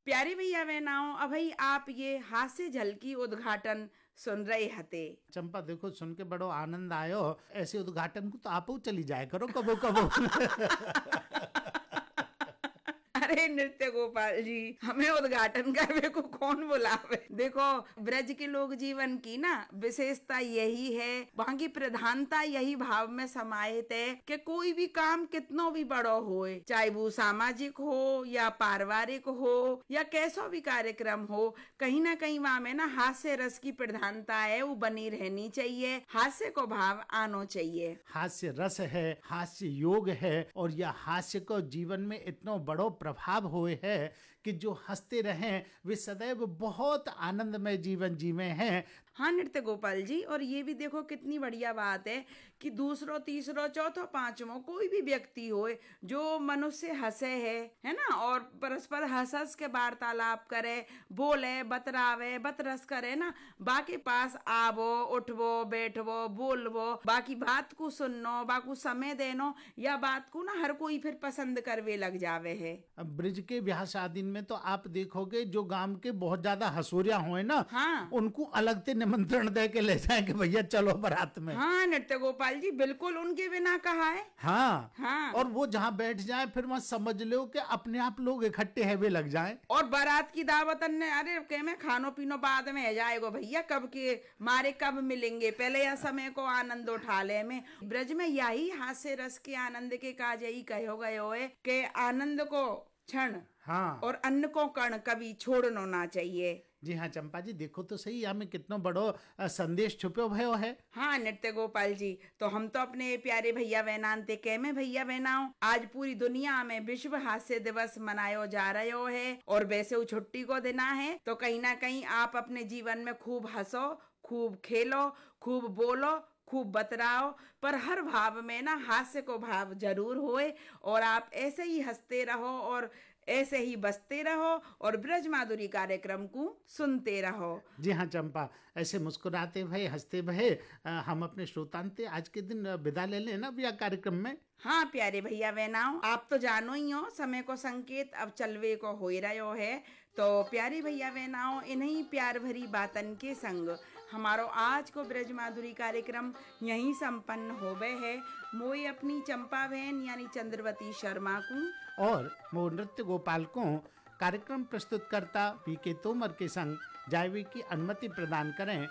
प्यारे भैया बहनाओ, अभई आप ये हास्य झलकी उद्घाटन सुन रहे हते। चंपा देखो, सुन के बड़ो आनंद आयो। ऐसे उद्घाटन को तो आप चली जाए करो कबो कबो। अरे नृत्य गोपाल जी, हमें उद्घाटन करने को कौन बुलावे। देखो, ब्रज के लोक जीवन की ना विशेषता यही है, वहाँ की प्रधानता यही भाव में समाहित है कि कोई भी काम कितनो भी बड़ो होए, चाहे वो सामाजिक हो या पारिवारिक हो या कैसो भी कार्यक्रम हो, कहीं ना कहीं वहाँ में ना हास्य रस की प्रधानता है, वो बनी रहनी चाहिए। हास्य को भाव आनो चाहिए। हास्य रस है, हास्य योग है, और यह हास्य को जीवन में इतना बड़ो प्रभाव हुए है कि जो हंसते रहें वे सदैव बहुत आनंदमय जीवन जीवे हैं। हाँ नृत्य गोपाल जी, और ये भी देखो कितनी बढ़िया बात है कि दूसरो तीसरो चौथो पांचवो कोई भी व्यक्ति होए जो मनुष्य हंसे है ना, और परस्पर हंस हंस के वार्तालाप करे, बोले, बतरावे, बतरस करे ना, बाकी पास आवो, उठवो, बैठवो, बोलवो, बाकी बात को सुननो, बाकू समय देनो, या बात को ना हर कोई फिर पसंद करवे लग जावे है। अब ब्रिज के ब्याह शादी में तो आप देखोगे जो गांव के बहुत ज्यादा हसूरिया हुए ना, हाँ, उनको अलग से निमंत्रण दे के ले जाए कि भैया चलो बारात में। हाँ नृत्य गोपाल जी, बिल्कुल उनके बिना कहा है। हाँ, हाँ, और वो जहाँ बैठ जाए फिर वहाँ समझ लो कि अपने आप लोग इकट्ठे हैवे लग जाए। और बारात की दावत ने अरे कह में खानो पीनो बाद में है जाएगो भैया, कब के मारे कब मिलेंगे, पहले यह समय को आनंद उठा ले। में ब्रज में यही हास्य रस के आनंद के काज यही कहो गयो है कि आनंद को क्षण, हाँ, और अन्न को कण कभी छोड़ना ना चाहिए। जी हाँ चंपा जी, देखो तो सही हमें कितना बड़ो संदेश छुपो भयो है। हाँ नृत्य गोपाल जी, तो हम तो अपने प्यारे भैया बहनानते कह में भैया बहनाओ, आज पूरी दुनिया में विश्व हास्य दिवस मनायो जा रहे है, और वैसे वो छुट्टी को देना है, तो कहीं ना कहीं आप अपने जीवन में खूब हंसो, खूब खेलो, खूब बोलो, खूब बतराओ, पर हर भाव में ना हास्य को भाव जरूर होए, और आप ऐसे ही हंसते रहो और ऐसे ही बसते रहो और ब्रज माधुरी कार्यक्रम को सुनते रहो। जी हाँ चंपा, ऐसे मुस्कुराते भये हंसते भये हम अपने श्रोतांते आज के दिन विदा ले लेना ब्याह कार्यक्रम में। हाँ प्यारे भैया बहनाओ, आप तो जानो ही हो समय को संकेत अब चलवे को हो ही रहो है, तो प्यारे भैया बहनाओ, इन्हीं प्यार भरी बातन के संग हमारो आज को ब्रज माधुरी कार्यक्रम यहीं संपन्न होवे है। मोई अपनी चंपा बहन यानी चंद्रवती शर्मा को और वो नृत्य गोपाल को कार्यक्रम प्रस्तुत करता पीके तोमर के संग जायवे की अनुमति प्रदान करें।